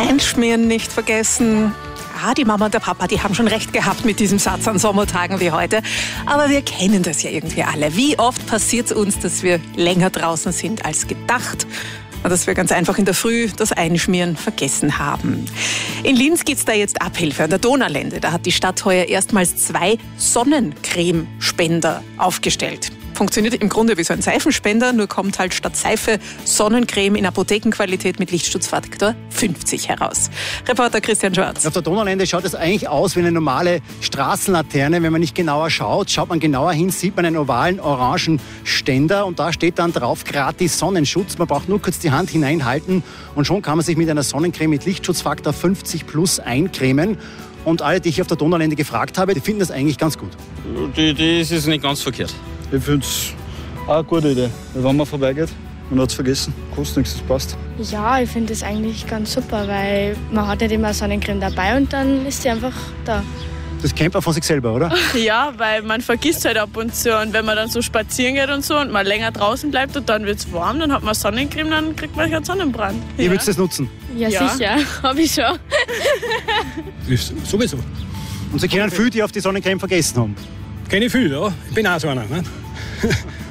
Einschmieren nicht vergessen. Ja, die Mama und der Papa, die haben schon recht gehabt mit diesem Satz an Sommertagen wie heute. Aber wir kennen das ja irgendwie alle. Wie oft passiert es uns, dass wir länger draußen sind als gedacht? Und dass wir ganz einfach in der Früh das Einschmieren vergessen haben. In Linz gibt es da jetzt Abhilfe an der Donaulände. Da hat die Stadt heuer erstmals 2 Sonnencremespender aufgestellt. Funktioniert im Grunde wie so ein Seifenspender, nur kommt halt statt Seife Sonnencreme in Apothekenqualität mit Lichtschutzfaktor 50 heraus. Reporter Christian Schwarz. Auf der Donaulände schaut es eigentlich aus wie eine normale Straßenlaterne. Wenn man nicht genauer schaut man genauer hin, sieht man einen ovalen orangen Ständer und da steht dann drauf gratis Sonnenschutz. Man braucht nur kurz die Hand hineinhalten und schon kann man sich mit einer Sonnencreme mit Lichtschutzfaktor 50 plus eincremen. Und alle, die ich auf der Donaulände gefragt habe, die finden das eigentlich ganz gut. Die Idee ist nicht ganz verkehrt. Ich finde es auch eine gute Idee. Weil wenn man vorbeigeht und hat es vergessen, kostet nichts, das passt. Ja, ich finde das eigentlich ganz super, weil man hat nicht immer Sonnencreme dabei und dann ist sie einfach da. Das kennt man von sich selber, oder? Ja, weil man vergisst halt ab und zu. Und wenn man dann so spazieren geht und so und mal länger draußen bleibt und dann wird es warm, dann hat man Sonnencreme, dann kriegt man keinen Sonnenbrand. Ihr würdet das nutzen? Ja, sicher. Habe ich schon. Sowieso. Und Sie kennen viele, die auf die Sonnencreme vergessen haben? Kenne ich viel, ja. Ich bin auch so einer. Ne?